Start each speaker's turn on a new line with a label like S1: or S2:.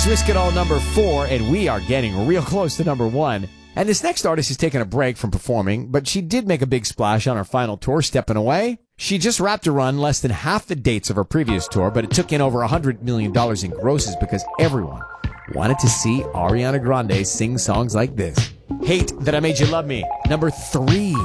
S1: was Risk It All number 4, and we are getting real close to number 1. And this next artist is taking a break from performing, but she did make a big splash on her final tour, Stepping Away. She just wrapped a run less than half the dates of her previous tour, but it took in over $100 million in grosses because everyone wanted to see Ariana Grande sing songs like this. Hate That I Made You Love Me, number 3.